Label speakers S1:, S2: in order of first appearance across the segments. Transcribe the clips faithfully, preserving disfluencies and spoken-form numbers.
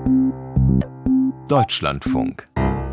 S1: Deutschlandfunk.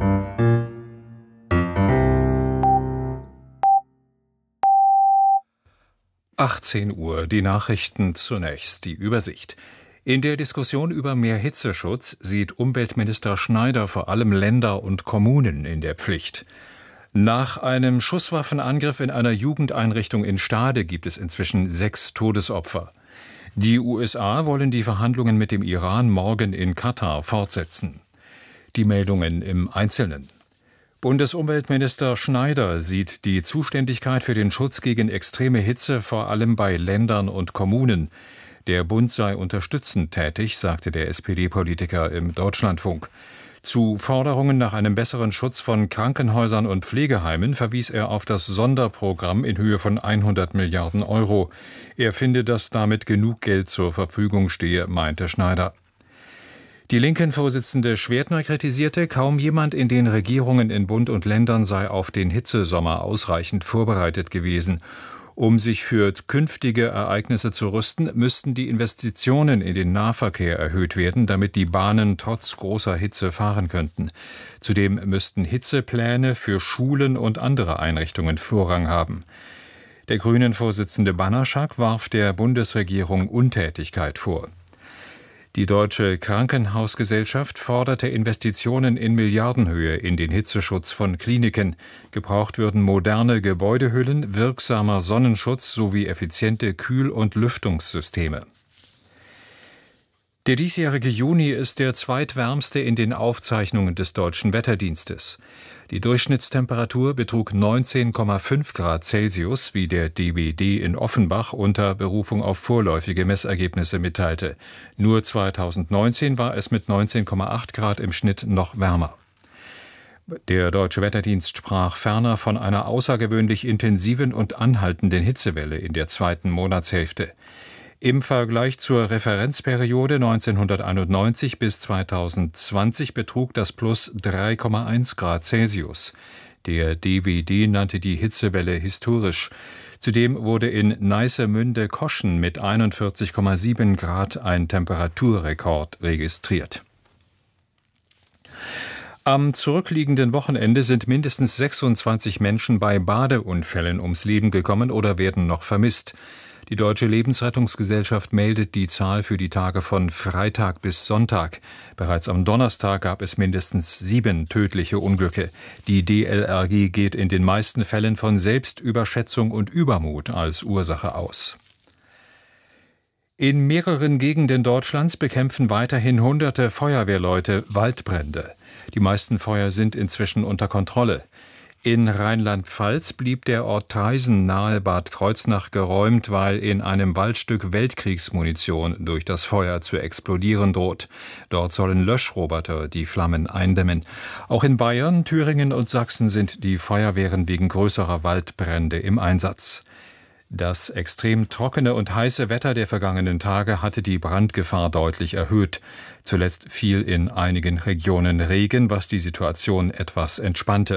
S2: achtzehn Uhr, die Nachrichten zunächst, die Übersicht. In der Diskussion über mehr Hitzeschutz sieht Umweltminister Schneider vor allem Länder und Kommunen in der Pflicht. Nach einem Schusswaffenangriff in einer Jugendeinrichtung in Stade gibt es inzwischen sechs Todesopfer. Die U S A wollen die Verhandlungen mit dem Iran morgen in Katar fortsetzen. Die Meldungen im Einzelnen. Bundesumweltminister Schneider sieht die Zuständigkeit für den Schutz gegen extreme Hitze vor allem bei Ländern und Kommunen. Der Bund sei unterstützend tätig, sagte der S P D-Politiker im Deutschlandfunk. Zu Forderungen nach einem besseren Schutz von Krankenhäusern und Pflegeheimen verwies er auf das Sonderprogramm in Höhe von hundert Milliarden Euro. Er finde, dass damit genug Geld zur Verfügung stehe, meinte Schneider. Die Linken-Vorsitzende Schwertner kritisierte, kaum jemand in den Regierungen in Bund und Ländern sei auf den Hitzesommer ausreichend vorbereitet gewesen. Um sich für künftige Ereignisse zu rüsten, müssten die Investitionen in den Nahverkehr erhöht werden, damit die Bahnen trotz großer Hitze fahren könnten. Zudem müssten Hitzepläne für Schulen und andere Einrichtungen Vorrang haben. Der Grünen-Vorsitzende Banaschak warf der Bundesregierung Untätigkeit vor. Die Deutsche Krankenhausgesellschaft forderte Investitionen in Milliardenhöhe in den Hitzeschutz von Kliniken. Gebraucht würden moderne Gebäudehüllen, wirksamer Sonnenschutz sowie effiziente Kühl- und Lüftungssysteme. Der diesjährige Juni ist der zweitwärmste in den Aufzeichnungen des Deutschen Wetterdienstes. Die Durchschnittstemperatur betrug neunzehn Komma fünf Grad Celsius, wie der D W D in Offenbach unter Berufung auf vorläufige Messergebnisse mitteilte. Nur zweitausendneunzehn war es mit neunzehn Komma acht Grad im Schnitt noch wärmer. Der Deutsche Wetterdienst sprach ferner von einer außergewöhnlich intensiven und anhaltenden Hitzewelle in der zweiten Monatshälfte. Im Vergleich zur Referenzperiode neunzehnhunderteinundneunzig bis zweitausendzwanzig betrug das Plus drei Komma eins Grad Celsius. Der D W D nannte die Hitzewelle historisch. Zudem wurde in Neissemünde-Koschen mit einundvierzig Komma sieben Grad ein Temperaturrekord registriert. Am zurückliegenden Wochenende sind mindestens sechsundzwanzig Menschen bei Badeunfällen ums Leben gekommen oder werden noch vermisst. Die Deutsche Lebensrettungsgesellschaft meldet die Zahl für die Tage von Freitag bis Sonntag. Bereits am Donnerstag gab es mindestens sieben tödliche Unglücke. Die D L R G geht in den meisten Fällen von Selbstüberschätzung und Übermut als Ursache aus. In mehreren Gegenden Deutschlands bekämpfen weiterhin hunderte Feuerwehrleute Waldbrände. Die meisten Feuer sind inzwischen unter Kontrolle. In Rheinland-Pfalz blieb der Ort Traisen nahe Bad Kreuznach geräumt, weil in einem Waldstück Weltkriegsmunition durch das Feuer zu explodieren droht. Dort sollen Löschroboter die Flammen eindämmen. Auch in Bayern, Thüringen und Sachsen sind die Feuerwehren wegen größerer Waldbrände im Einsatz. Das extrem trockene und heiße Wetter der vergangenen Tage hatte die Brandgefahr deutlich erhöht. Zuletzt fiel in einigen Regionen Regen, was die Situation etwas entspannte.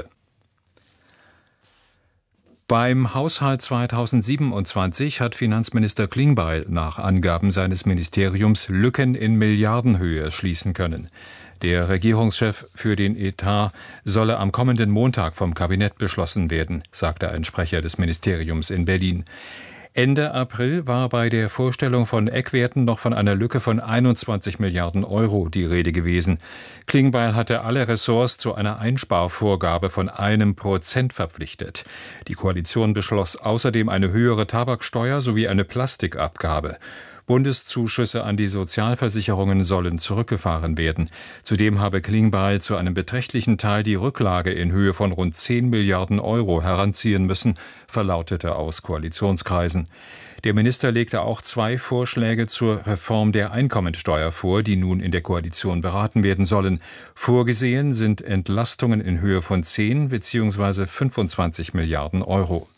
S2: Beim Haushalt zweitausendsiebenundzwanzig hat Finanzminister Klingbeil nach Angaben seines Ministeriums Lücken in Milliardenhöhe schließen können. Der Regierungschef für den Etat solle am kommenden Montag vom Kabinett beschlossen werden, sagte ein Sprecher des Ministeriums in Berlin. Ende April war bei der Vorstellung von Eckwerten noch von einer Lücke von einundzwanzig Milliarden Euro die Rede gewesen. Klingbeil hatte alle Ressorts zu einer Einsparvorgabe von einem Prozent verpflichtet. Die Koalition beschloss außerdem eine höhere Tabaksteuer sowie eine Plastikabgabe. Bundeszuschüsse an die Sozialversicherungen sollen zurückgefahren werden. Zudem habe Klingbeil zu einem beträchtlichen Teil die Rücklage in Höhe von rund zehn Milliarden Euro heranziehen müssen, verlautete aus Koalitionskreisen. Der Minister legte auch zwei Vorschläge zur Reform der Einkommensteuer vor, die nun in der Koalition beraten werden sollen. Vorgesehen sind Entlastungen in Höhe von zehn bzw. fünfundzwanzig Milliarden Euro.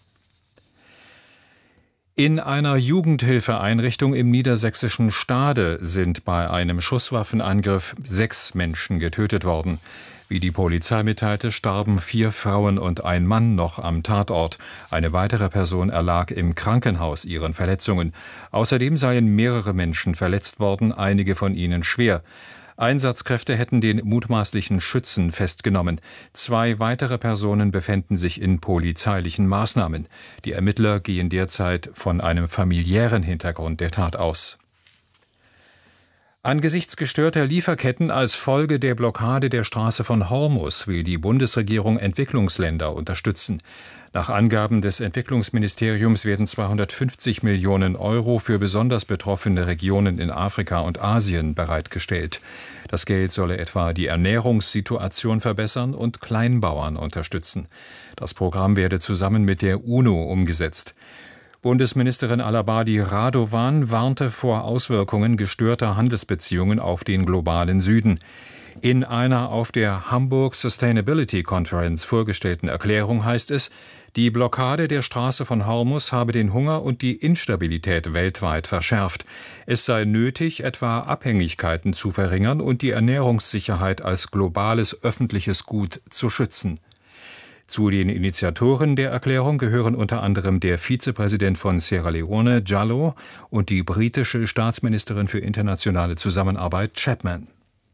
S2: In einer Jugendhilfeeinrichtung im niedersächsischen Stade sind bei einem Schusswaffenangriff sechs Menschen getötet worden. Wie die Polizei mitteilte, starben vier Frauen und ein Mann noch am Tatort. Eine weitere Person erlag im Krankenhaus ihren Verletzungen. Außerdem seien mehrere Menschen verletzt worden, einige von ihnen schwer. Einsatzkräfte hätten den mutmaßlichen Schützen festgenommen. Zwei weitere Personen befänden sich in polizeilichen Maßnahmen. Die Ermittler gehen derzeit von einem familiären Hintergrund der Tat aus. Angesichts gestörter Lieferketten als Folge der Blockade der Straße von Hormuz will die Bundesregierung Entwicklungsländer unterstützen. Nach Angaben des Entwicklungsministeriums werden zweihundertfünfzig Millionen Euro für besonders betroffene Regionen in Afrika und Asien bereitgestellt. Das Geld solle etwa die Ernährungssituation verbessern und Kleinbauern unterstützen. Das Programm werde zusammen mit der UNO umgesetzt. Bundesministerin Al-Abadi Radovan warnte vor Auswirkungen gestörter Handelsbeziehungen auf den globalen Süden. In einer auf der Hamburg Sustainability Conference vorgestellten Erklärung heißt es, die Blockade der Straße von Hormuz habe den Hunger und die Instabilität weltweit verschärft. Es sei nötig, etwa Abhängigkeiten zu verringern und die Ernährungssicherheit als globales öffentliches Gut zu schützen. Zu den Initiatoren der Erklärung gehören unter anderem der Vizepräsident von Sierra Leone, Jallow, und die britische Staatsministerin für internationale Zusammenarbeit, Chapman.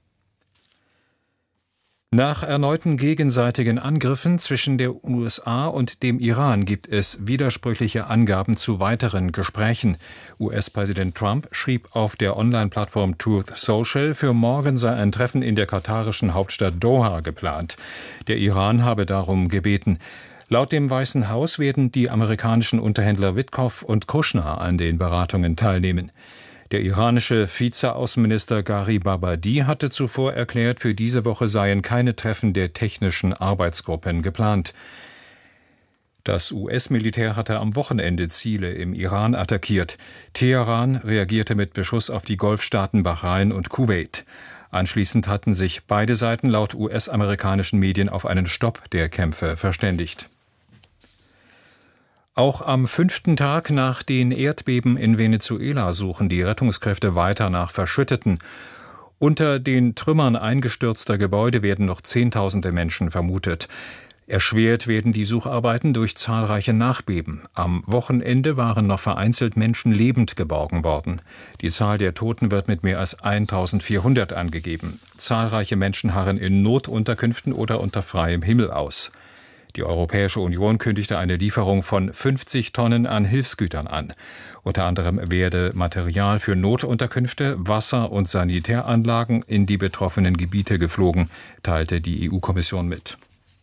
S2: Nach erneuten gegenseitigen Angriffen zwischen der U S A und dem Iran gibt es widersprüchliche Angaben zu weiteren Gesprächen. U S-Präsident Trump schrieb auf der Online-Plattform Truth Social, für morgen sei ein Treffen in der katarischen Hauptstadt Doha geplant. Der Iran habe darum gebeten. Laut dem Weißen Haus werden die amerikanischen Unterhändler Witkoff und Kushner an den Beratungen teilnehmen. Der iranische Vizeaußenminister Gharibabadi hatte zuvor erklärt, für diese Woche seien keine Treffen der technischen Arbeitsgruppen geplant. Das U S-Militär hatte am Wochenende Ziele im Iran attackiert. Teheran reagierte mit Beschuss auf die Golfstaaten Bahrain und Kuwait. Anschließend hatten sich beide Seiten laut U S-amerikanischen Medien auf einen Stopp der Kämpfe verständigt. Auch am fünften Tag nach den Erdbeben in Venezuela suchen die Rettungskräfte weiter nach Verschütteten. Unter den Trümmern eingestürzter Gebäude werden noch Zehntausende Menschen vermutet. Erschwert werden die Sucharbeiten durch zahlreiche Nachbeben. Am Wochenende waren noch vereinzelt Menschen lebend geborgen worden. Die Zahl der Toten wird mit mehr als eintausendvierhundert angegeben. Zahlreiche Menschen harren in Notunterkünften oder unter freiem Himmel aus. Die Europäische Union kündigte eine Lieferung von fünfzig Tonnen an Hilfsgütern an. Unter anderem werde Material für Notunterkünfte, Wasser- und Sanitäranlagen in die betroffenen Gebiete geflogen, teilte die E U-Kommission mit.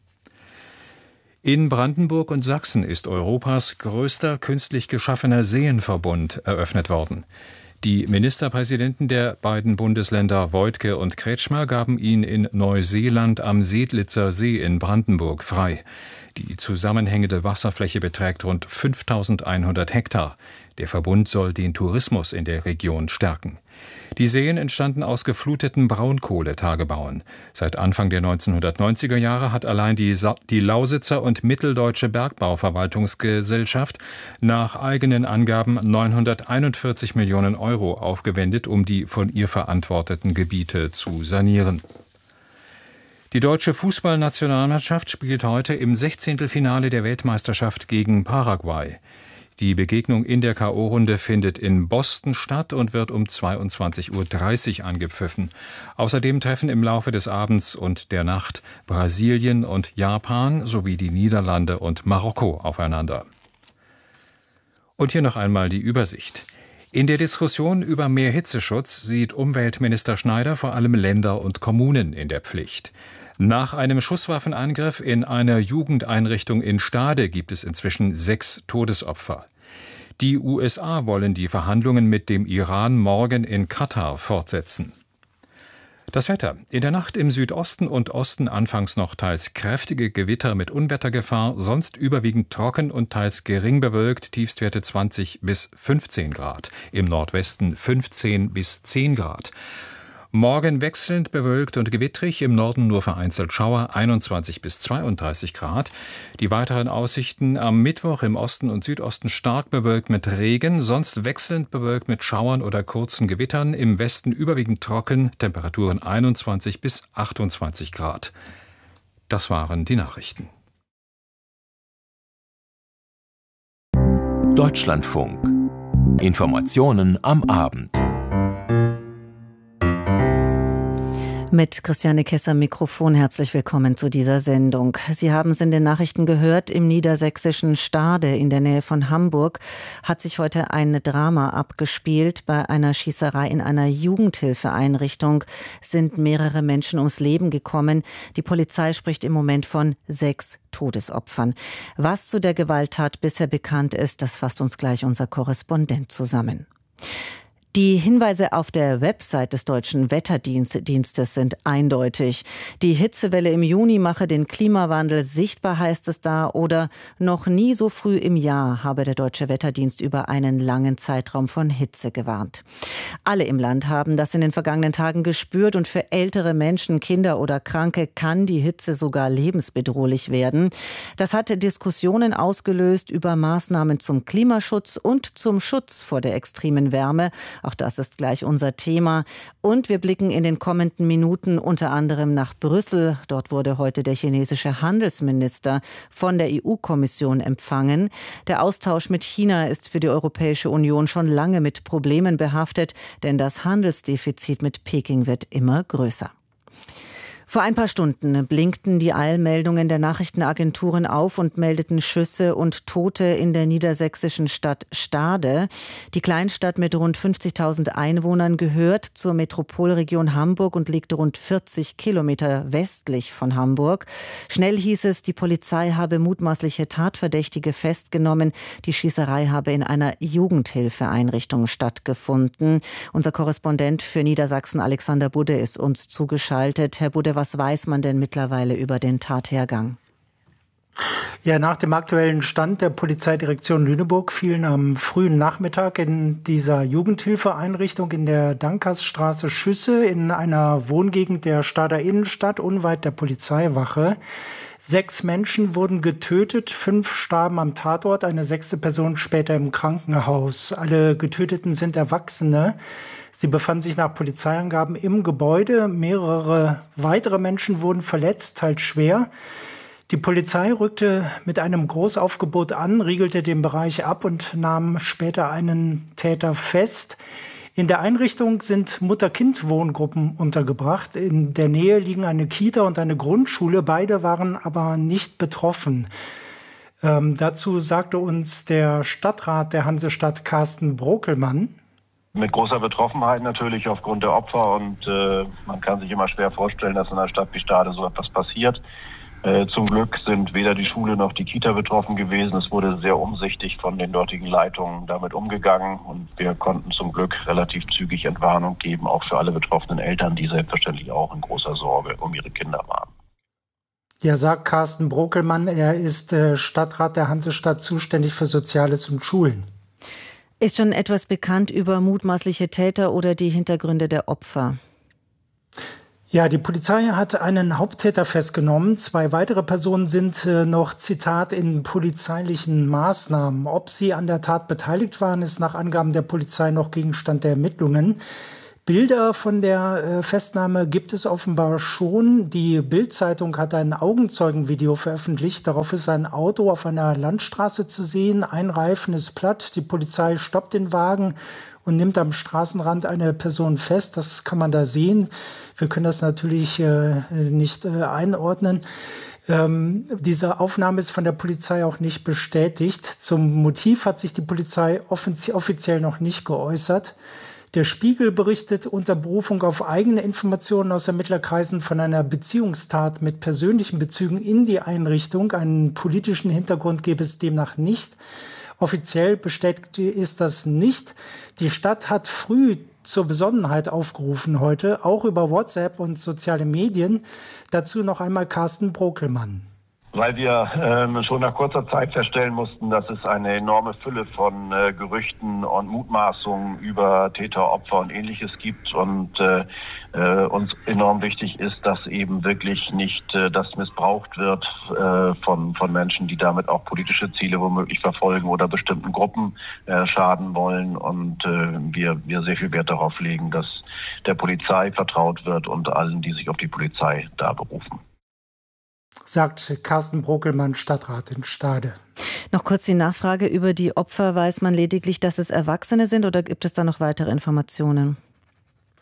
S2: In Brandenburg und Sachsen ist Europas größter künstlich geschaffener Seenverbund eröffnet worden. Die Ministerpräsidenten der beiden Bundesländer Woidke und Kretschmer gaben ihn in Neuseeland am Sedlitzer See in Brandenburg frei. Die zusammenhängende Wasserfläche beträgt rund fünftausendeinhundert Hektar. Der Verbund soll den Tourismus in der Region stärken. Die Seen entstanden aus gefluteten Braunkohletagebauen. Seit Anfang der neunzehnhundertneunziger Jahre hat allein die, Sa- die Lausitzer und Mitteldeutsche Bergbauverwaltungsgesellschaft nach eigenen Angaben neunhunderteinundvierzig Millionen Euro aufgewendet, um die von ihr verantworteten Gebiete zu sanieren. Die deutsche Fußballnationalmannschaft spielt heute im Sechzehntelfinale der Weltmeisterschaft gegen Paraguay. Die Begegnung in der K O-Runde findet in Boston statt und wird um zweiundzwanzig Uhr dreißig angepfiffen. Außerdem treffen im Laufe des Abends und der Nacht Brasilien und Japan sowie die Niederlande und Marokko aufeinander. Und hier noch einmal die Übersicht. In der Diskussion über mehr Hitzeschutz sieht Umweltminister Schneider vor allem Länder und Kommunen in der Pflicht. Nach einem Schusswaffenangriff in einer Jugendeinrichtung in Stade gibt es inzwischen sechs Todesopfer. Die U S A wollen die Verhandlungen mit dem Iran morgen in Katar fortsetzen. Das Wetter. In der Nacht im Südosten und Osten anfangs noch teils kräftige Gewitter mit Unwettergefahr, sonst überwiegend trocken und teils gering bewölkt, Tiefstwerte zwanzig bis fünfzehn Grad. Im Nordwesten fünfzehn bis zehn Grad. Morgen wechselnd bewölkt und gewittrig, im Norden nur vereinzelt Schauer, einundzwanzig bis zweiunddreißig Grad. Die weiteren Aussichten: am Mittwoch im Osten und Südosten stark bewölkt mit Regen, sonst wechselnd bewölkt mit Schauern oder kurzen Gewittern, im Westen überwiegend trocken, Temperaturen einundzwanzig bis achtundzwanzig Grad. Das waren die Nachrichten.
S1: Deutschlandfunk. Informationen am Abend.
S3: Mit Christiane Kessler Mikrofon, herzlich willkommen zu dieser Sendung. Sie haben es in den Nachrichten gehört, im niedersächsischen Stade in der Nähe von Hamburg hat sich heute ein Drama abgespielt. Bei einer Schießerei in einer Jugendhilfeeinrichtung sind mehrere Menschen ums Leben gekommen. Die Polizei spricht im Moment von sechs Todesopfern. Was zu der Gewalttat bisher bekannt ist, das fasst uns gleich unser Korrespondent zusammen. Die Hinweise auf der Website des Deutschen Wetterdienstes sind eindeutig. Die Hitzewelle im Juni mache den Klimawandel sichtbar, heißt es da, oder noch nie so früh im Jahr habe der Deutsche Wetterdienst über einen langen Zeitraum von Hitze gewarnt. Alle im Land haben das in den vergangenen Tagen gespürt und für ältere Menschen, Kinder oder Kranke kann die Hitze sogar lebensbedrohlich werden. Das hat Diskussionen ausgelöst über Maßnahmen zum Klimaschutz und zum Schutz vor der extremen Wärme. Auch das ist gleich unser Thema. Und wir blicken in den kommenden Minuten unter anderem nach Brüssel. Dort wurde heute der chinesische Handelsminister von der E U-Kommission empfangen. Der Austausch mit China ist für die Europäische Union schon lange mit Problemen behaftet, denn das Handelsdefizit mit Peking wird immer größer. Vor ein paar Stunden blinkten die Eilmeldungen der Nachrichtenagenturen auf und meldeten Schüsse und Tote in der niedersächsischen Stadt Stade. Die Kleinstadt mit rund fünfzigtausend Einwohnern gehört zur Metropolregion Hamburg und liegt rund vierzig Kilometer westlich von Hamburg. Schnell hieß es, die Polizei habe mutmaßliche Tatverdächtige festgenommen. Die Schießerei habe in einer Jugendhilfeeinrichtung stattgefunden. Unser Korrespondent für Niedersachsen, Alexander Budde, ist uns zugeschaltet. Herr Budde, was weiß man denn mittlerweile über den Tathergang?
S4: Ja, nach dem aktuellen Stand der Polizeidirektion Lüneburg fielen am frühen Nachmittag in dieser Jugendhilfeeinrichtung in der Dankersstraße Schüsse in einer Wohngegend der Stader Innenstadt unweit der Polizeiwache. Sechs Menschen wurden getötet, fünf starben am Tatort, eine sechste Person später im Krankenhaus. Alle Getöteten sind Erwachsene. Sie befanden sich nach Polizeiangaben im Gebäude. Mehrere weitere Menschen wurden verletzt, teils schwer. Die Polizei rückte mit einem Großaufgebot an, riegelte den Bereich ab und nahm später einen Täter fest. In der Einrichtung sind Mutter-Kind-Wohngruppen untergebracht. In der Nähe liegen eine Kita und eine Grundschule. Beide waren aber nicht betroffen. Ähm, dazu sagte uns der Stadtrat der Hansestadt, Carsten Brokelmann:
S5: Mit großer Betroffenheit natürlich aufgrund der Opfer und äh, man kann sich immer schwer vorstellen, dass in einer Stadt wie Stade so etwas passiert. Äh, zum Glück sind weder die Schule noch die Kita betroffen gewesen. Es wurde sehr umsichtig von den dortigen Leitungen damit umgegangen und wir konnten zum Glück relativ zügig Entwarnung geben, auch für alle betroffenen Eltern, die selbstverständlich auch in großer Sorge um ihre Kinder waren.
S4: Ja, sagt Carsten Brokelmann, er ist äh, Stadtrat der Hansestadt, zuständig für Soziales und Schulen.
S3: Ist schon etwas bekannt über mutmaßliche Täter oder die Hintergründe der Opfer?
S4: Ja, die Polizei hat einen Haupttäter festgenommen. Zwei weitere Personen sind äh, noch, Zitat, in polizeilichen Maßnahmen. Ob sie an der Tat beteiligt waren, ist nach Angaben der Polizei noch Gegenstand der Ermittlungen. Bilder von der äh, Festnahme gibt es offenbar schon. Die Bild-Zeitung hat ein Augenzeugenvideo veröffentlicht. Darauf ist ein Auto auf einer Landstraße zu sehen. Ein Reifen ist platt. Die Polizei stoppt den Wagen und nimmt am Straßenrand eine Person fest. Das kann man da sehen. Wir können das natürlich äh, nicht äh, einordnen. Ähm, diese Aufnahme ist von der Polizei auch nicht bestätigt. Zum Motiv hat sich die Polizei offizie- offiziell noch nicht geäußert. Der Spiegel berichtet unter Berufung auf eigene Informationen aus Ermittlerkreisen von einer Beziehungstat mit persönlichen Bezügen in die Einrichtung. Einen politischen Hintergrund gäbe es demnach nicht. Offiziell bestätigt ist das nicht. Die Stadt hat früh zur Besonnenheit aufgerufen heute, auch über WhatsApp und soziale Medien. Dazu noch einmal Carsten Brokelmann.
S5: Weil wir ähm, schon nach kurzer Zeit feststellen mussten, dass es eine enorme Fülle von äh, Gerüchten und Mutmaßungen über Täter, Opfer und Ähnliches gibt und äh, äh, uns enorm wichtig ist, dass eben wirklich nicht äh, das missbraucht wird äh, von von Menschen, die damit auch politische Ziele womöglich verfolgen oder bestimmten Gruppen äh, schaden wollen und äh, wir wir sehr viel Wert darauf legen, dass der Polizei vertraut wird und allen, die sich auf die Polizei da berufen.
S4: Sagt Carsten Brokelmann, Stadtrat in Stade.
S3: Noch kurz die Nachfrage über die Opfer. Weiß man lediglich, dass es Erwachsene sind oder gibt es da noch weitere Informationen?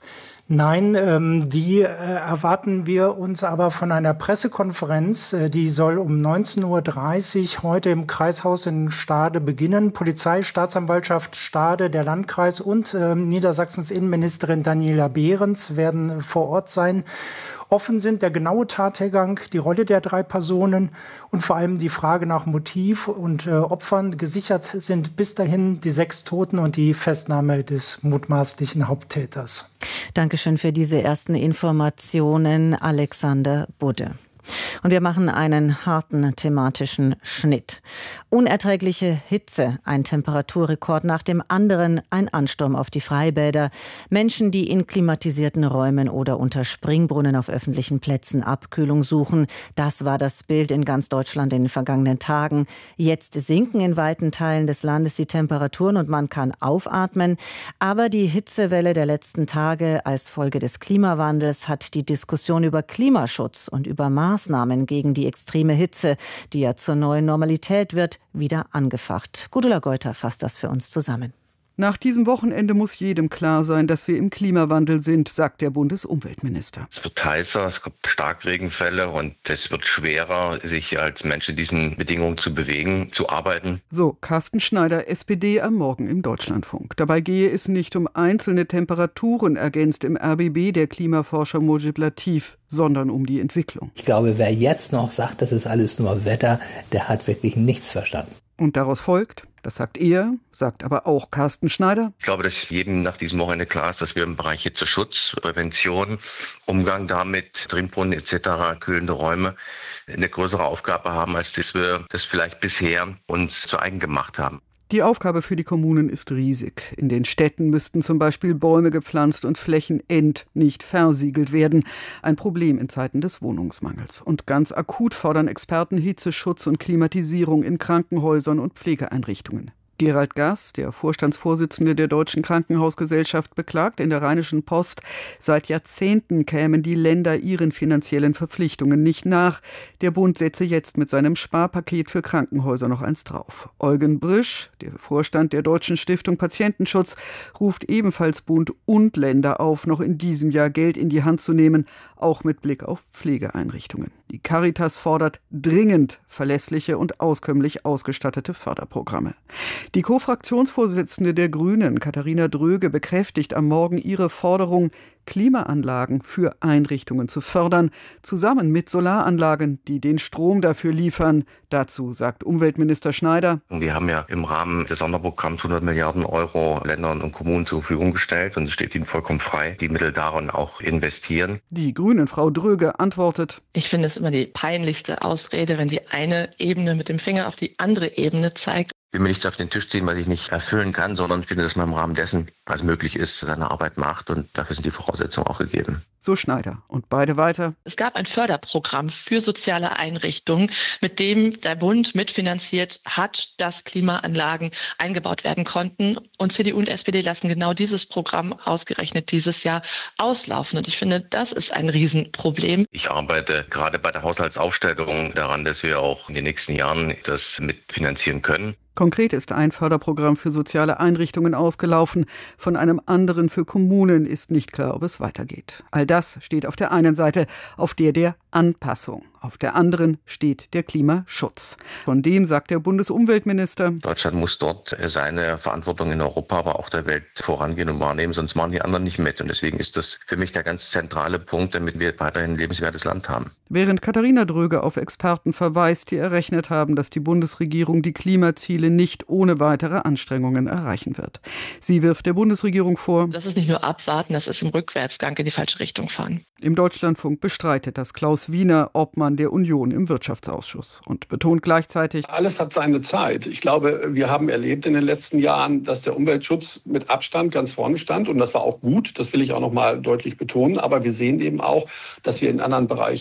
S4: Nein, ähm, die äh, erwarten wir uns aber von einer Pressekonferenz. Äh, die soll um neunzehn Uhr dreißig heute im Kreishaus in Stade beginnen. Polizei, Staatsanwaltschaft Stade, der Landkreis und äh, Niedersachsens Innenministerin Daniela Behrens werden vor Ort sein. Offen sind der genaue Tathergang, die Rolle der drei Personen und vor allem die Frage nach Motiv und äh, Opfern. Gesichert sind bis dahin die sechs Toten und die Festnahme des mutmaßlichen Haupttäters.
S3: Dankeschön für diese ersten Informationen, Alexander Budde. Und wir machen einen harten thematischen Schnitt. Unerträgliche Hitze, ein Temperaturrekord nach dem anderen, ein Ansturm auf die Freibäder, Menschen, die in klimatisierten Räumen oder unter Springbrunnen auf öffentlichen Plätzen Abkühlung suchen. Das war das Bild in ganz Deutschland in den vergangenen Tagen. Jetzt sinken in weiten Teilen des Landes die Temperaturen und man kann aufatmen. Aber die Hitzewelle der letzten Tage als Folge des Klimawandels hat die Diskussion über Klimaschutz und über Maßnahmen Maßnahmen gegen die extreme Hitze, die ja zur neuen Normalität wird, wieder angefacht. Gudula Geuter fasst das für uns zusammen.
S6: Nach diesem Wochenende muss jedem klar sein, dass wir im Klimawandel sind, sagt der Bundesumweltminister.
S7: Es wird heißer, es gibt Starkregenfälle und es wird schwerer, sich als Mensch in diesen Bedingungen zu bewegen, zu arbeiten.
S6: So, Carsten Schneider, S P D, am Morgen im Deutschlandfunk. Dabei gehe es nicht um einzelne Temperaturen, ergänzt im R B B der Klimaforscher Mojib Latif, sondern um die Entwicklung.
S8: Ich glaube, wer jetzt noch sagt, das ist alles nur Wetter, der hat wirklich nichts verstanden.
S6: Und daraus folgt, das sagt er, sagt aber auch Carsten Schneider.
S7: Ich glaube, dass jedem nach diesem Wochenende klar ist, dass wir im Bereich Hitzeschutz, Prävention, Umgang damit, Trinkbrunnen et cetera, kühlende Räume, eine größere Aufgabe haben, als dass wir das vielleicht bisher uns zu eigen gemacht haben.
S6: Die Aufgabe für die Kommunen ist riesig. In den Städten müssten zum Beispiel Bäume gepflanzt und Flächen ent-, nicht versiegelt werden. Ein Problem in Zeiten des Wohnungsmangels. Und ganz akut fordern Experten Hitzeschutz und Klimatisierung in Krankenhäusern und Pflegeeinrichtungen. Gerald Gass, der Vorstandsvorsitzende der Deutschen Krankenhausgesellschaft, beklagt in der Rheinischen Post, seit Jahrzehnten kämen die Länder ihren finanziellen Verpflichtungen nicht nach. Der Bund setze jetzt mit seinem Sparpaket für Krankenhäuser noch eins drauf. Eugen Brisch, der Vorstand der Deutschen Stiftung Patientenschutz, ruft ebenfalls Bund und Länder auf, noch in diesem Jahr Geld in die Hand zu nehmen, auch mit Blick auf Pflegeeinrichtungen. Die Caritas fordert dringend verlässliche und auskömmlich ausgestattete Förderprogramme. Die Co-Fraktionsvorsitzende der Grünen, Katharina Dröge, bekräftigt am Morgen ihre Forderung, Klimaanlagen für Einrichtungen zu fördern, zusammen mit Solaranlagen, die den Strom dafür liefern. Dazu sagt Umweltminister Schneider:
S7: Wir haben ja im Rahmen des Sonderprogramms hundert Milliarden Euro Ländern und Kommunen zur Verfügung gestellt und es steht ihnen vollkommen frei, die Mittel darin auch investieren.
S6: Die Grünen-Frau Dröge antwortet:
S9: Ich finde es immer die peinlichste Ausrede, wenn die eine Ebene mit dem Finger auf die andere Ebene zeigt.
S7: Ich will mir nichts auf den Tisch ziehen, was ich nicht erfüllen kann, sondern ich finde, dass man im Rahmen dessen, was möglich ist, seine Arbeit macht und dafür sind die Voraussetzungen auch gegeben.
S6: So Schneider. Und beide weiter:
S9: Es gab ein Förderprogramm für soziale Einrichtungen, mit dem der Bund mitfinanziert hat, dass Klimaanlagen eingebaut werden konnten. Und C D U und S P D lassen genau dieses Programm ausgerechnet dieses Jahr auslaufen. Und ich finde, das ist ein Riesenproblem.
S7: Ich arbeite gerade bei der Haushaltsaufstellung daran, dass wir auch in den nächsten Jahren das mitfinanzieren können.
S6: Konkret ist ein Förderprogramm für soziale Einrichtungen ausgelaufen. Von einem anderen für Kommunen ist nicht klar, ob es weitergeht. All das steht auf der einen Seite, auf der der Anpassung. Auf der anderen steht der Klimaschutz. Von dem sagt der Bundesumweltminister:
S7: Deutschland muss dort seine Verantwortung in Europa, aber auch der Welt vorangehen und wahrnehmen, sonst machen die anderen nicht mit. Und deswegen ist das für mich der ganz zentrale Punkt, damit wir weiterhin ein lebenswertes Land haben.
S6: Während Katharina Dröge auf Experten verweist, die errechnet haben, dass die Bundesregierung die Klimaziele nicht ohne weitere Anstrengungen erreichen wird. Sie wirft der Bundesregierung vor:
S9: Das ist nicht nur abwarten, das ist im Rückwärtsgang in die falsche Richtung fahren.
S6: Im Deutschlandfunk bestreitet das Klaus Wiener, Obmann der Union im Wirtschaftsausschuss, und betont gleichzeitig:
S10: Alles hat seine Zeit. Ich glaube, wir haben erlebt in den letzten Jahren, dass der Umweltschutz mit Abstand ganz vorne stand. Und das war auch gut, das will ich auch noch mal deutlich betonen. Aber wir sehen eben auch, dass wir in anderen Bereichen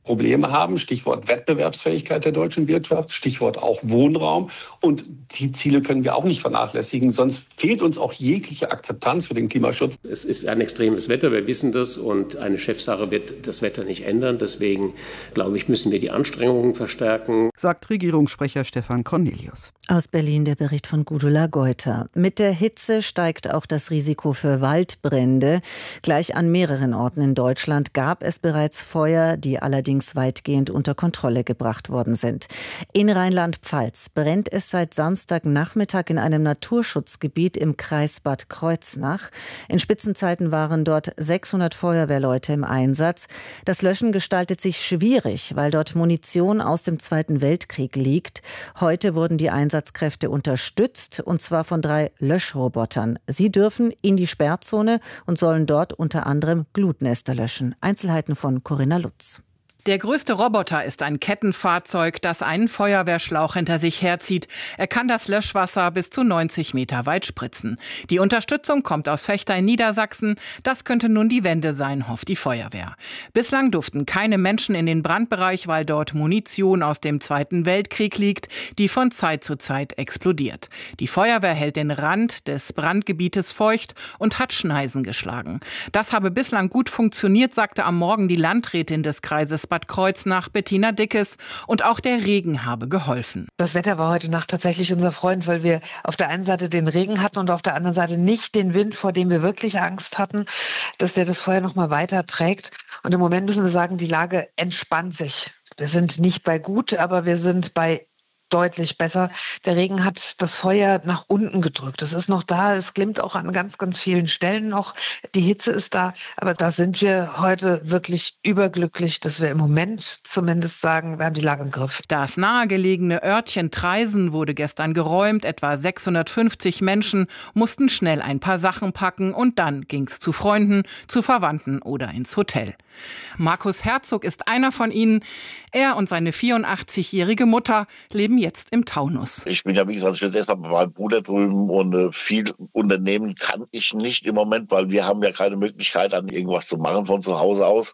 S10: Probleme haben. Stichwort Wettbewerbsfähigkeit der deutschen Wirtschaft, Stichwort auch Wohnraum. Und die Ziele können wir auch nicht vernachlässigen, sonst fehlt uns auch jegliche Akzeptanz für den Klimaschutz.
S11: Es ist ein extremes Wetter, wir wissen das, und eine Chefsache wird das Wetter nicht ändern. Deswegen, glaube ich, müssen wir die Anstrengungen verstärken,
S6: sagt Regierungssprecher Stefan Cornelius.
S3: Aus Berlin der Bericht von Gudula Geuter. Mit der Hitze steigt auch das Risiko für Waldbrände. Gleich an mehreren Orten in Deutschland gab es bereits Feuer, die allerdings weitgehend unter Kontrolle gebracht worden sind. In Rheinland-Pfalz brennt es seit Samstagnachmittag in einem Naturschutzgebiet im Kreis Bad Kreuznach. In Spitzenzeiten waren dort sechshundert Feuerwehrleute im Einsatz. Das Löschen gestaltet sich schwierig, weil dort Munition aus dem Zweiten Weltkrieg liegt. Heute wurden die Einsatzkräfte unterstützt, und zwar von drei Löschrobotern. Sie dürfen in die Sperrzone und sollen dort unter anderem Glutnester löschen. Einzelheiten von Corinna Lutz.
S12: Der größte Roboter ist ein Kettenfahrzeug, das einen Feuerwehrschlauch hinter sich herzieht. Er kann das Löschwasser bis zu neunzig Meter weit spritzen. Die Unterstützung kommt aus Vechta in Niedersachsen. Das könnte nun die Wende sein, hofft die Feuerwehr. Bislang durften keine Menschen in den Brandbereich, weil dort Munition aus dem Zweiten Weltkrieg liegt, die von Zeit zu Zeit explodiert. Die Feuerwehr hält den Rand des Brandgebietes feucht und hat Schneisen geschlagen. Das habe bislang gut funktioniert, sagte am Morgen die Landrätin des Kreises Bad Kreuznach, Bettina Dickes, und auch der Regen habe geholfen.
S13: Das Wetter war heute Nacht tatsächlich unser Freund, weil wir auf der einen Seite den Regen hatten und auf der anderen Seite nicht den Wind, vor dem wir wirklich Angst hatten, dass der das Feuer noch mal weiter trägt. Und im Moment müssen wir sagen, die Lage entspannt sich. Wir sind nicht bei gut, aber wir sind bei deutlich besser. Der Regen hat das Feuer nach unten gedrückt. Es ist noch da, es glimmt auch an ganz, ganz vielen Stellen noch. Die Hitze ist da, aber da sind wir heute wirklich überglücklich, dass wir im Moment zumindest sagen, wir haben die Lage im Griff.
S12: Das nahegelegene Örtchen Traisen wurde gestern geräumt. Etwa sechshundertfünfzig Menschen mussten schnell ein paar Sachen packen, und dann ging's zu Freunden, zu Verwandten oder ins Hotel. Markus Herzog ist einer von ihnen. Er und seine vierundachtzigjährige Mutter leben jetzt im Taunus.
S14: Ich bin ja, wie gesagt, ich bin jetzt erstmal bei meinem Bruder drüben, und äh, viel unternehmen kann ich nicht im Moment, weil wir haben ja keine Möglichkeit, an irgendwas zu machen von zu Hause aus.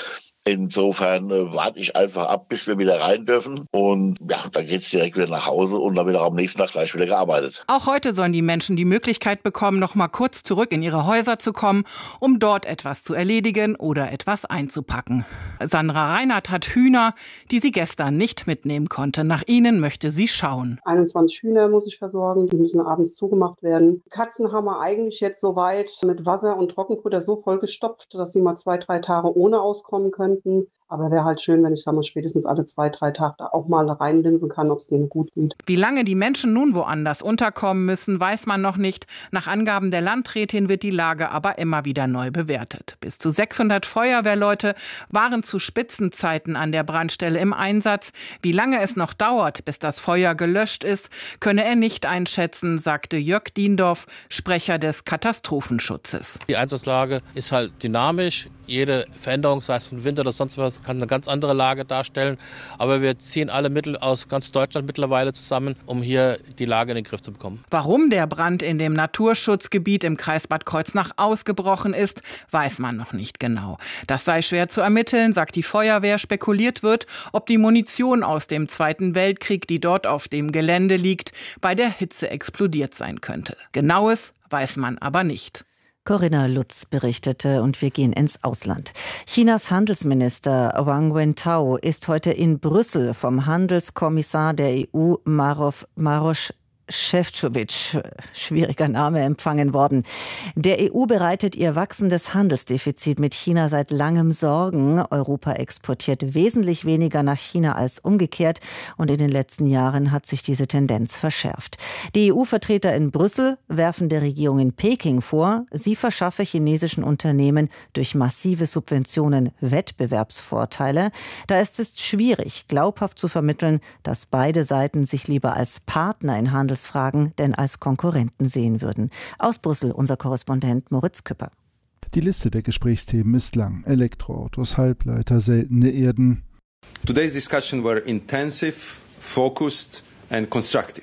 S14: Insofern äh, warte ich einfach ab, bis wir wieder rein dürfen. Und ja, dann geht's direkt wieder nach Hause, und dann wird auch am nächsten Tag gleich wieder gearbeitet.
S12: Auch heute sollen die Menschen die Möglichkeit bekommen, noch mal kurz zurück in ihre Häuser zu kommen, um dort etwas zu erledigen oder etwas einzupacken. Sandra Reinhardt hat Hühner, die sie gestern nicht mitnehmen konnte. Nach ihnen möchte sie schauen.
S15: einundzwanzig Hühner muss ich versorgen, die müssen abends zugemacht werden. Katzen haben wir eigentlich jetzt soweit mit Wasser und Trockenfutter so vollgestopft, dass sie mal zwei, drei Tage ohne auskommen können. Aber wäre halt schön, wenn ich sag mal, spätestens alle zwei, drei Tage da auch mal reinlinsen kann, ob es denen gut geht.
S12: Wie lange die Menschen nun woanders unterkommen müssen, weiß man noch nicht. Nach Angaben der Landrätin wird die Lage aber immer wieder neu bewertet. Bis zu sechshundert Feuerwehrleute waren zu Spitzenzeiten an der Brandstelle im Einsatz. Wie lange es noch dauert, bis das Feuer gelöscht ist, könne er nicht einschätzen, sagte Jörg Diendorf, Sprecher des Katastrophenschutzes.
S16: Die Einsatzlage ist halt dynamisch. Jede Veränderung, sei es von Wind oder sonst was, kann eine ganz andere Lage darstellen. Aber wir ziehen alle Mittel aus ganz Deutschland mittlerweile zusammen, um hier die Lage in den Griff zu bekommen.
S12: Warum der Brand in dem Naturschutzgebiet im Kreis Bad Kreuznach ausgebrochen ist, weiß man noch nicht genau. Das sei schwer zu ermitteln, sagt die Feuerwehr. Spekuliert wird, ob die Munition aus dem Zweiten Weltkrieg, die dort auf dem Gelände liegt, bei der Hitze explodiert sein könnte. Genaues weiß man aber nicht.
S3: Corinna Lutz berichtete, und wir gehen ins Ausland. Chinas Handelsminister Wang Wentao ist heute in Brüssel vom Handelskommissar der E U Maroš Maroš Šefčovič, schwieriger Name, empfangen worden. Der E U bereitet ihr wachsendes Handelsdefizit mit China seit langem Sorgen. Europa exportiert wesentlich weniger nach China als umgekehrt, und in den letzten Jahren hat sich diese Tendenz verschärft. Die E U-Vertreter in Brüssel werfen der Regierung in Peking vor, sie verschaffe chinesischen Unternehmen durch massive Subventionen Wettbewerbsvorteile. Da ist es schwierig, glaubhaft zu vermitteln, dass beide Seiten sich lieber als Partner in Handel Fragen denn als Konkurrenten sehen würden. Aus Brüssel unser Korrespondent Moritz Küpper.
S17: Die Liste der Gesprächsthemen ist lang. Elektroautos, Halbleiter, seltene Erden.
S18: Today's discussion were intensive, focused and constructive.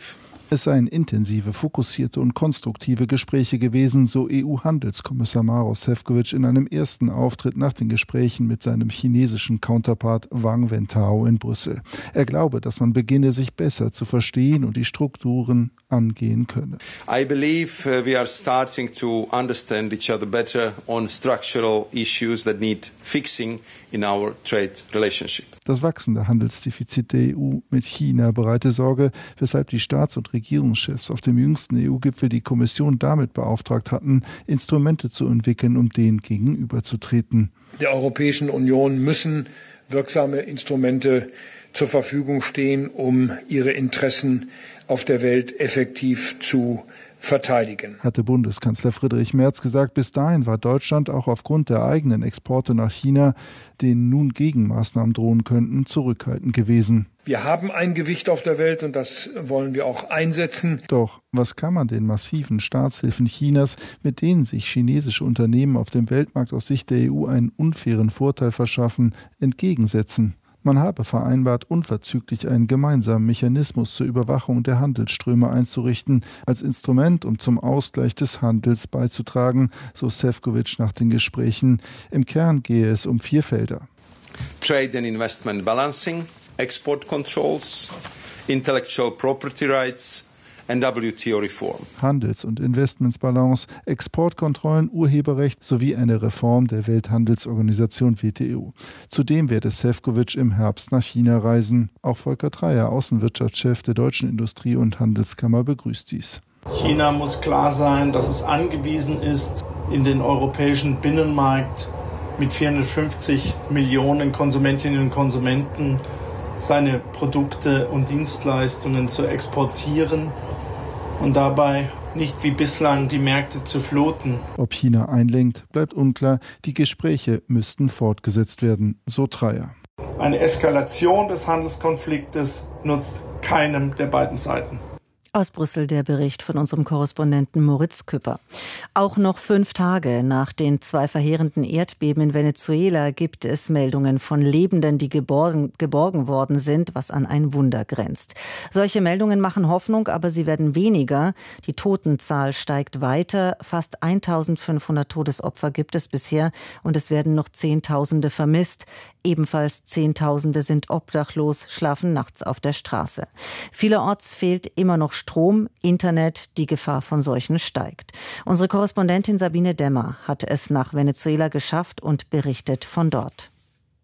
S17: Es seien intensive, fokussierte und konstruktive Gespräche gewesen, so E U-Handelskommissar Maroš Šefčovič in einem ersten Auftritt nach den Gesprächen mit seinem chinesischen Counterpart Wang Wentao in Brüssel. Er glaube, dass man beginne, sich besser zu verstehen und die Strukturen angehen könne.
S18: I believe uh, we are starting to understand each other better on structural issues that need fixing in our trade relationship.
S17: Das wachsende Handelsdefizit der E U mit China bereite Sorge, weshalb die Staats- und Regierungschefs auf dem jüngsten E U-Gipfel die Kommission damit beauftragt hatten, Instrumente zu entwickeln, um denen gegenüberzutreten.
S19: Der Europäischen Union müssen wirksame Instrumente zur Verfügung stehen, um ihre Interessen auf der Welt effektiv zu verteidigen.
S17: Hatte Bundeskanzler Friedrich Merz gesagt, bis dahin war Deutschland auch aufgrund der eigenen Exporte nach China, denen nun Gegenmaßnahmen drohen könnten, zurückhaltend gewesen.
S19: Wir haben ein Gewicht auf der Welt und das wollen wir auch einsetzen.
S17: Doch was kann man den massiven Staatshilfen Chinas, mit denen sich chinesische Unternehmen auf dem Weltmarkt aus Sicht der E U einen unfairen Vorteil verschaffen, entgegensetzen? Man habe vereinbart, unverzüglich einen gemeinsamen Mechanismus zur Überwachung der Handelsströme einzurichten, als Instrument, um zum Ausgleich des Handels beizutragen, so Šefčovič nach den Gesprächen. Im Kern gehe es um vier Felder.
S18: Trade and Investment Balancing, Export Controls, Intellectual Property Rights and W T O-Reform.
S17: Handels- und Investmentsbalance, Exportkontrollen, Urheberrecht sowie eine Reform der Welthandelsorganisation W T O. Zudem werde Šefčovič im Herbst nach China reisen. Auch Volker Treyer, Außenwirtschaftschef der Deutschen Industrie- und Handelskammer, begrüßt dies.
S20: China muss klar sein, dass es angewiesen ist, in den europäischen Binnenmarkt mit vierhundertfünfzig Millionen Konsumentinnen und Konsumenten seine Produkte und Dienstleistungen zu exportieren und dabei nicht wie bislang die Märkte zu fluten.
S17: Ob China einlenkt, bleibt unklar. Die Gespräche müssten fortgesetzt werden, so Treyer.
S20: Eine Eskalation des Handelskonfliktes nutzt keinem der beiden Seiten.
S3: Aus Brüssel der Bericht von unserem Korrespondenten Moritz Küpper. Auch noch fünf Tage nach den zwei verheerenden Erdbeben in Venezuela gibt es Meldungen von Lebenden, die geborgen, geborgen worden sind, was an ein Wunder grenzt. Solche Meldungen machen Hoffnung, aber sie werden weniger. Die Totenzahl steigt weiter. Fast eintausendfünfhundert Todesopfer gibt es bisher und es werden noch Zehntausende vermisst. Ebenfalls Zehntausende sind obdachlos, schlafen nachts auf der Straße. Vielerorts fehlt immer noch Strom, Internet, die Gefahr von Seuchen steigt. Unsere Korrespondentin Sabine Dämmer hat es nach Venezuela geschafft und berichtet von dort.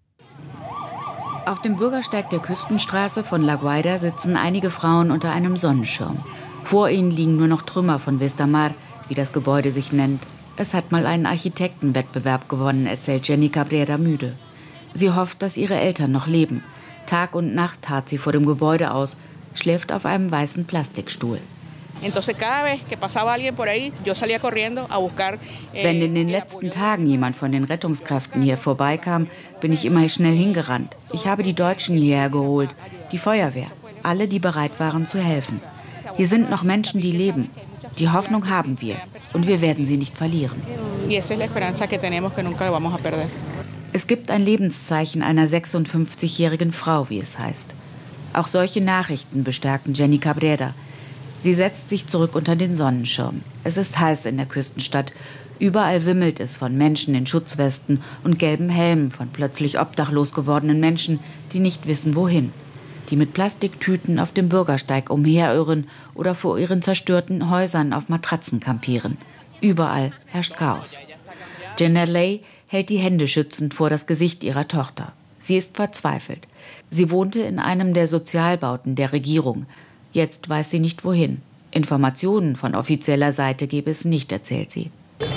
S21: Auf dem Bürgersteig der Küstenstraße von La Guaira sitzen einige Frauen unter einem Sonnenschirm. Vor ihnen liegen nur noch Trümmer von Vistamar, wie das Gebäude sich nennt. Es hat mal einen Architektenwettbewerb gewonnen, erzählt Jenny Cabrera müde. Sie hofft, dass ihre Eltern noch leben. Tag und Nacht harrt sie vor dem Gebäude aus, schläft auf einem weißen Plastikstuhl. Wenn in den letzten Tagen jemand von den Rettungskräften hier vorbeikam, bin ich immer schnell hingerannt. Ich habe die Deutschen hierher geholt, die Feuerwehr, alle, die bereit waren zu helfen. Hier sind noch Menschen, die leben. Die Hoffnung haben wir und wir werden sie nicht verlieren. Es gibt ein Lebenszeichen einer sechsundfünfzigjährigen Frau, wie es heißt. Auch solche Nachrichten bestärken Jenny Cabrera. Sie setzt sich zurück unter den Sonnenschirm. Es ist heiß in der Küstenstadt. Überall wimmelt es von Menschen in Schutzwesten und gelben Helmen, von plötzlich obdachlos gewordenen Menschen, die nicht wissen, wohin. Die mit Plastiktüten auf dem Bürgersteig umherirren oder vor ihren zerstörten Häusern auf Matratzen kampieren. Überall herrscht Chaos. Jenna Lay hält die Hände schützend vor das Gesicht ihrer Tochter. Sie ist verzweifelt. Sie wohnte in einem der Sozialbauten der Regierung. Jetzt weiß sie nicht wohin. Informationen von offizieller Seite gebe es nicht, erzählt sie.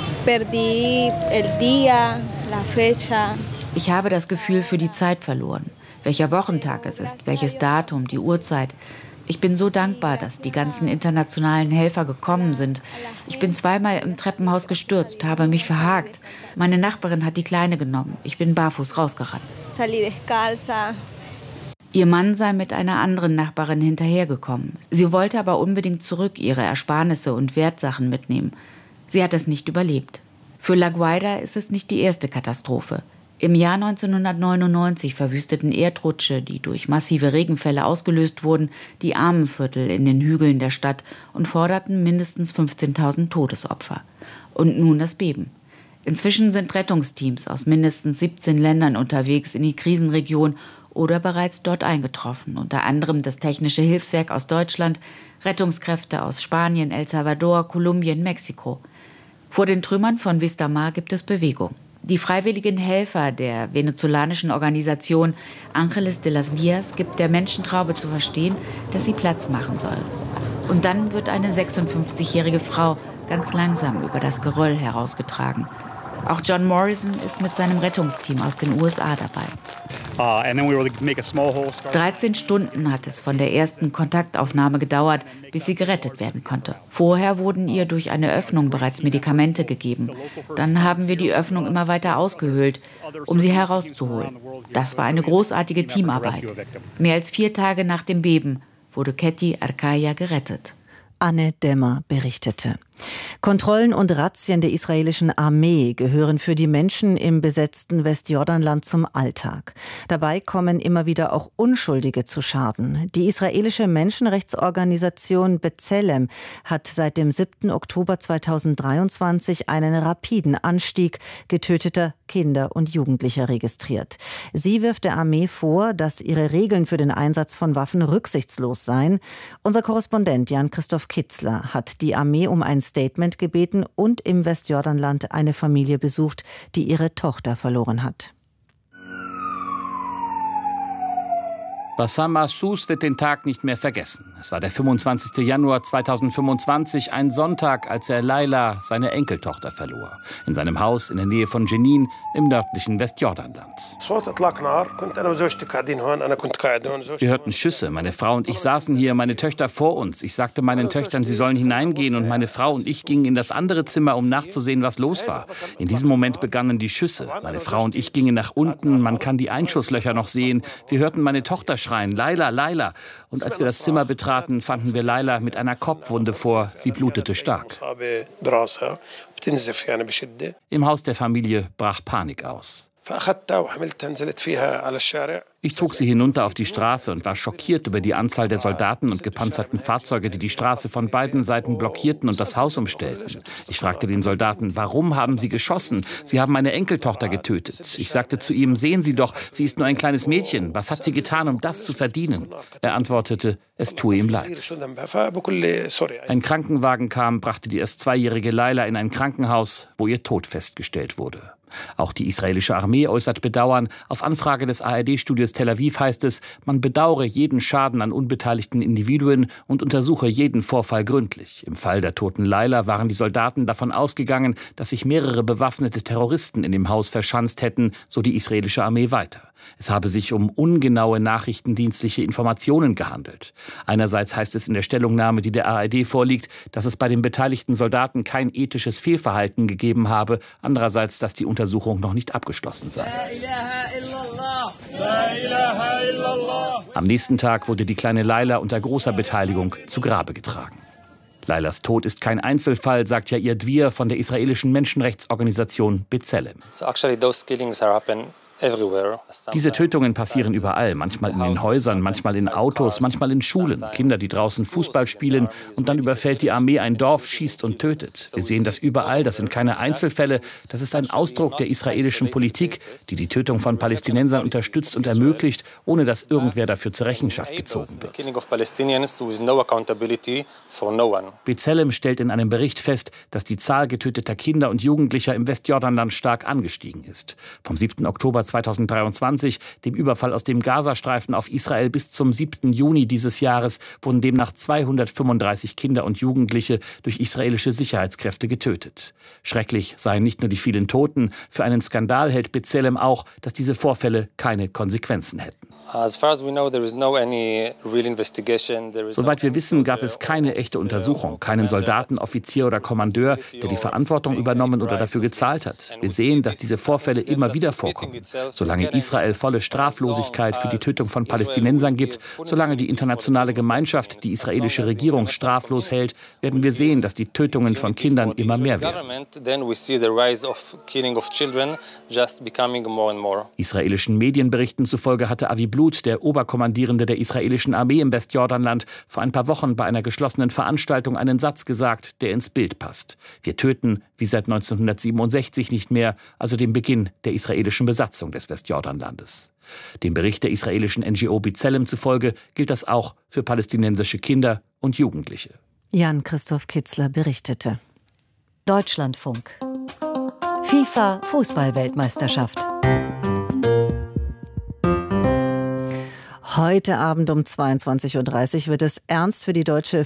S21: Ich habe das Gefühl für die Zeit verloren. Welcher Wochentag es ist, welches Datum, die Uhrzeit. Ich bin so dankbar, dass die ganzen internationalen Helfer gekommen sind. Ich bin zweimal im Treppenhaus gestürzt, habe mich verhakt. Meine Nachbarin hat die Kleine genommen. Ich bin barfuß rausgerannt. Ihr Mann sei mit einer anderen Nachbarin hinterhergekommen. Sie wollte aber unbedingt zurück ihre Ersparnisse und Wertsachen mitnehmen. Sie hat es nicht überlebt. Für La Guaira ist es nicht die erste Katastrophe. Im Jahr neunzehnhundertneunundneunzig verwüsteten Erdrutsche, die durch massive Regenfälle ausgelöst wurden, die Armenviertel in den Hügeln der Stadt und forderten mindestens fünfzehntausend Todesopfer. Und nun das Beben. Inzwischen sind Rettungsteams aus mindestens siebzehn Ländern unterwegs in die Krisenregion oder bereits dort eingetroffen, unter anderem das Technische Hilfswerk aus Deutschland, Rettungskräfte aus Spanien, El Salvador, Kolumbien, Mexiko. Vor den Trümmern von Vista Mar gibt es Bewegung. Die freiwilligen Helfer der venezolanischen Organisation Ángeles de las Vías gibt der Menschentraube zu verstehen, dass sie Platz machen soll. Und dann wird eine sechsundfünfzigjährige Frau ganz langsam über das Geröll herausgetragen. Auch John Morrison ist mit seinem Rettungsteam aus den U S A dabei. dreizehn Stunden hat es von der ersten Kontaktaufnahme gedauert, bis sie gerettet werden konnte. Vorher wurden ihr durch eine Öffnung bereits Medikamente gegeben. Dann haben wir die Öffnung immer weiter ausgehöhlt, um sie herauszuholen. Das war eine großartige Teamarbeit. Mehr als vier Tage nach dem Beben wurde Ketty Arkaya gerettet.
S3: Anne Dämmer berichtete. Kontrollen und Razzien der israelischen Armee gehören für die Menschen im besetzten Westjordanland zum Alltag. Dabei kommen immer wieder auch Unschuldige zu Schaden. Die israelische Menschenrechtsorganisation B'Tselem hat seit dem siebten Oktober zweitausenddreiundzwanzig einen rapiden Anstieg getöteter Kinder und Jugendlicher registriert. Sie wirft der Armee vor, dass ihre Regeln für den Einsatz von Waffen rücksichtslos seien. Unser Korrespondent Jan-Christoph Kitzler hat die Armee um ein Statement gebeten und im Westjordanland eine Familie besucht, die ihre Tochter verloren hat.
S2: Bassam Mahsous wird den Tag nicht mehr vergessen. Es war der fünfundzwanzigste Januar zweitausendfünfundzwanzig, ein Sonntag, als er Laila, seine Enkeltochter, verlor. In seinem Haus in der Nähe von Jenin im nördlichen Westjordanland. Wir hörten Schüsse. Meine Frau und ich saßen hier, meine Töchter vor uns. Ich sagte meinen Töchtern, sie sollen hineingehen, und meine Frau und ich gingen in das andere Zimmer, um nachzusehen, was los war. In diesem Moment begannen die Schüsse. Meine Frau und ich gingen nach unten. Man kann die Einschusslöcher noch sehen. Wir hörten meine Tochter schreien, Laila, Laila. Und als wir das Zimmer betraten, fanden wir Laila mit einer Kopfwunde vor. Sie blutete stark. Im Haus der Familie brach Panik aus. Ich trug sie hinunter auf die Straße und war schockiert über die Anzahl der Soldaten und gepanzerten Fahrzeuge, die die Straße von beiden Seiten blockierten und das Haus umstellten. Ich fragte den Soldaten, warum haben sie geschossen? Sie haben meine Enkeltochter getötet. Ich sagte zu ihm, sehen Sie doch, sie ist nur ein kleines Mädchen. Was hat sie getan, um das zu verdienen? Er antwortete, es tue ihm leid. Ein Krankenwagen kam, brachte die erst zweijährige Laila in ein Krankenhaus, wo ihr Tod festgestellt wurde. Auch die israelische Armee äußert Bedauern. Auf Anfrage des A R D-Studios Tel Aviv heißt es, man bedauere jeden Schaden an unbeteiligten Individuen und untersuche jeden Vorfall gründlich. Im Fall der toten Laila waren die Soldaten davon ausgegangen, dass sich mehrere bewaffnete Terroristen in dem Haus verschanzt hätten, so die israelische Armee weiter. Es habe sich um ungenaue nachrichtendienstliche Informationen gehandelt. Einerseits heißt es in der Stellungnahme, die der A R D vorliegt, dass es bei den beteiligten Soldaten kein ethisches Fehlverhalten gegeben habe. Andererseits, dass die Untersuchung noch nicht abgeschlossen sei. Am nächsten Tag wurde die kleine Laila unter großer Beteiligung zu Grabe getragen. Lailas Tod ist kein Einzelfall, sagt Yair Dvir von der israelischen Menschenrechtsorganisation B'Tselem.
S22: So actually those killings are happening everywhere.
S2: Diese Tötungen passieren überall, manchmal in den Häusern, manchmal in Autos, manchmal in Schulen. Kinder, die draußen Fußball spielen, und dann überfällt die Armee ein Dorf, schießt und tötet. Wir sehen das überall, das sind keine Einzelfälle, das ist ein Ausdruck der israelischen Politik, die die Tötung von Palästinensern unterstützt und ermöglicht, ohne dass irgendwer dafür zur Rechenschaft gezogen wird. B'Tselem stellt in einem Bericht fest, dass die Zahl getöteter Kinder und Jugendlicher im Westjordanland stark angestiegen ist. Vom siebten Oktober zweitausenddreiundzwanzig, dem Überfall aus dem Gazastreifen auf Israel, bis zum siebten Juni dieses Jahres wurden demnach zweihundertfünfunddreißig Kinder und Jugendliche durch israelische Sicherheitskräfte getötet. Schrecklich seien nicht nur die vielen Toten, für einen Skandal hält B'Tselem auch, dass diese Vorfälle keine Konsequenzen hätten.
S22: Soweit
S2: wir wissen, gab es keine echte Untersuchung, keinen Soldaten, Offizier oder Kommandeur, der die Verantwortung übernommen oder dafür gezahlt hat. Wir sehen, dass diese Vorfälle immer wieder vorkommen. Solange Israel volle Straflosigkeit für die Tötung von Palästinensern gibt, solange die internationale Gemeinschaft die israelische Regierung straflos hält, werden wir sehen, dass die Tötungen von Kindern immer mehr werden. Israelischen Medienberichten zufolge hatte Avi Blut, der Oberkommandierende der israelischen Armee im Westjordanland, vor ein paar Wochen bei einer geschlossenen Veranstaltung einen Satz gesagt, der ins Bild passt. Wir töten wie seit neunzehnhundertsiebenundsechzig nicht mehr, also dem Beginn der israelischen Besatzung des Westjordanlandes. Dem Bericht der israelischen N G O B'Tselem zufolge gilt das auch für palästinensische Kinder und Jugendliche.
S3: Jan-Christoph Kitzler berichtete.
S1: Deutschlandfunk. FIFA Fußball-Weltmeisterschaft.
S3: Heute Abend um zweiundzwanzig Uhr dreißig wird es ernst für die deutsche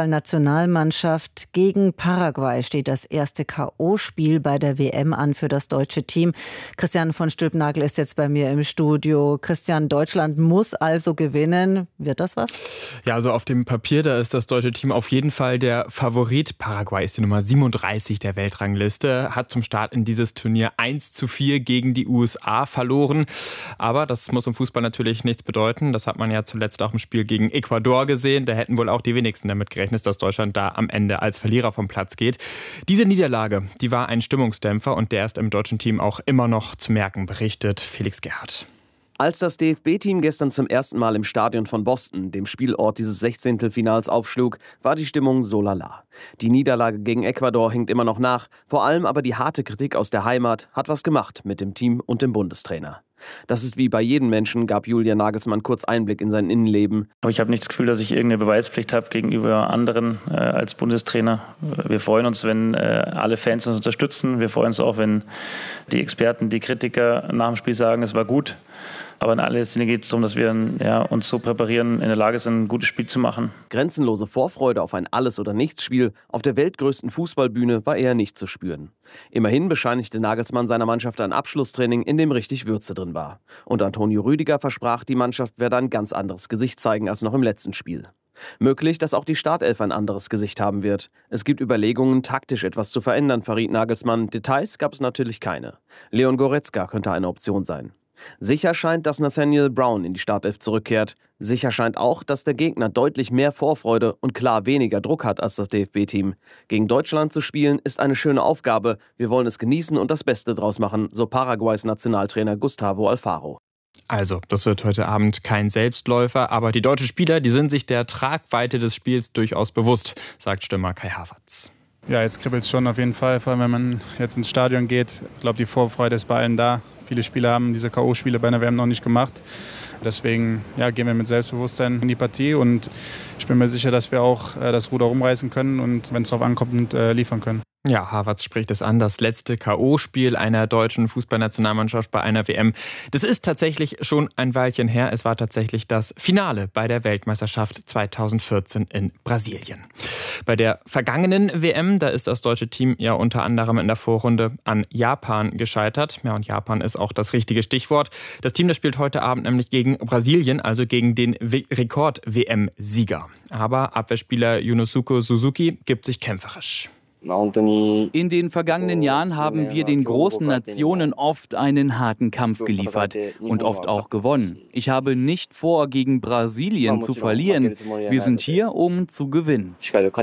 S3: Fußballnationalmannschaft. Gegen Paraguay steht das erste K O-Spiel bei der W M an für das deutsche Team. Christian von Stülpnagel ist jetzt bei mir im Studio. Christian, Deutschland muss also gewinnen. Wird das was?
S5: Ja, also auf dem Papier, da ist das deutsche Team auf jeden Fall der Favorit. Paraguay ist die Nummer siebenunddreißig der Weltrangliste, hat zum Start in dieses Turnier eins zu vier gegen die U S A verloren. Aber das muss im Fußball natürlich nichts bedeuten. Das hat man ja zuletzt auch im Spiel gegen Ecuador gesehen. Da hätten wohl auch die wenigsten damit gerechnet, dass Deutschland da am Ende als Verlierer vom Platz geht. Diese Niederlage, die war ein Stimmungsdämpfer und der ist im deutschen Team auch immer noch zu merken, berichtet Felix Gerhardt.
S23: Als das D F B-Team gestern zum ersten Mal im Stadion von Boston, dem Spielort dieses Sechzehntelfinals, aufschlug, war die Stimmung so lala. Die Niederlage gegen Ecuador hinkt immer noch nach. Vor allem aber die harte Kritik aus der Heimat hat was gemacht mit dem Team und dem Bundestrainer. Das ist wie bei jedem Menschen, gab Julian Nagelsmann kurz Einblick in sein Innenleben.
S24: Aber ich habe nicht das Gefühl, dass ich irgendeine Beweispflicht habe gegenüber anderen äh, als Bundestrainer. Wir freuen uns, wenn äh, alle Fans uns unterstützen. Wir freuen uns auch, wenn die Experten, die Kritiker nach dem Spiel sagen, es war gut. Aber in allererster Linie geht es darum, dass wir ja, uns so präparieren, in der Lage sind, ein gutes Spiel zu machen.
S23: Grenzenlose Vorfreude auf ein Alles-oder-Nichts-Spiel auf der weltgrößten Fußballbühne war eher nicht zu spüren. Immerhin bescheinigte Nagelsmann seiner Mannschaft ein Abschlusstraining, in dem richtig Würze drin war. Und Antonio Rüdiger versprach, die Mannschaft werde ein ganz anderes Gesicht zeigen als noch im letzten Spiel. Möglich, dass auch die Startelf ein anderes Gesicht haben wird. Es gibt Überlegungen, taktisch etwas zu verändern, verriet Nagelsmann. Details gab es natürlich keine. Leon Goretzka könnte eine Option sein. Sicher scheint, dass Nathaniel Brown in die Startelf zurückkehrt. Sicher scheint auch, dass der Gegner deutlich mehr Vorfreude und klar weniger Druck hat als das D F B-Team. Gegen Deutschland zu spielen ist eine schöne Aufgabe. Wir wollen es genießen und das Beste draus machen, so Paraguays Nationaltrainer Gustavo Alfaro.
S5: Also, das wird heute Abend kein Selbstläufer, aber die deutschen Spieler, die sind sich der Tragweite des Spiels durchaus bewusst, sagt Stürmer Kai Havertz.
S25: Ja, jetzt kribbelt es schon auf jeden Fall, vor allem wenn man jetzt ins Stadion geht. Ich glaube, die Vorfreude ist bei allen da. Viele Spieler haben diese K O-Spiele bei einer W M noch nicht gemacht. Deswegen ja, gehen wir mit Selbstbewusstsein in die Partie und ich bin mir sicher, dass wir auch äh, das Ruder rumreißen können und wenn es darauf ankommt, äh, liefern können.
S5: Ja, Havertz spricht es an, das letzte K O-Spiel einer deutschen Fußballnationalmannschaft bei einer W M. Das ist tatsächlich schon ein Weilchen her. Es war tatsächlich das Finale bei der Weltmeisterschaft zweitausendvierzehn in Brasilien. Bei der vergangenen W M, da ist das deutsche Team ja unter anderem in der Vorrunde an Japan gescheitert. Ja, und Japan ist auch das richtige Stichwort. Das Team, das spielt heute Abend nämlich gegen Brasilien, also gegen den Rekord-W M-Sieger. Aber Abwehrspieler Yunosuke Suzuki gibt sich kämpferisch.
S26: In den vergangenen Jahren haben wir den großen Nationen oft einen harten Kampf geliefert und oft auch gewonnen. Ich habe nicht vor, gegen Brasilien zu verlieren. Wir sind hier, um zu gewinnen.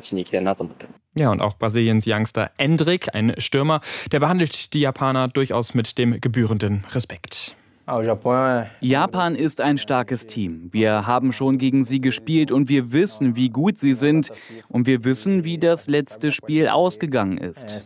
S5: Ja, und auch Brasiliens Youngster Endrick, ein Stürmer, der behandelt die Japaner durchaus mit dem gebührenden Respekt.
S26: Japan ist ein starkes Team. Wir haben schon gegen sie gespielt und wir wissen, wie gut sie sind. Und wir wissen, wie das letzte Spiel ausgegangen ist.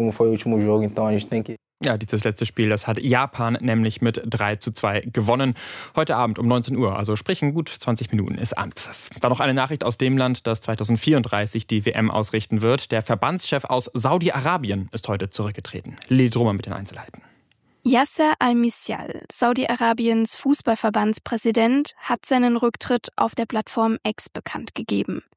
S5: Ja, dieses letzte Spiel, das hat Japan nämlich mit drei zu zwei gewonnen. Heute Abend um neunzehn Uhr, also sprich in gut zwanzig Minuten ist Anpfiff. Dann noch eine Nachricht aus dem Land, das zweitausendvierunddreißig die W M ausrichten wird. Der Verbandschef aus Saudi-Arabien ist heute zurückgetreten. Lili Drummer mit den Einzelheiten.
S27: Yasser Al-Misyal, Saudi-Arabiens Fußballverbandspräsident, hat seinen Rücktritt auf der Plattform X bekannt gegeben.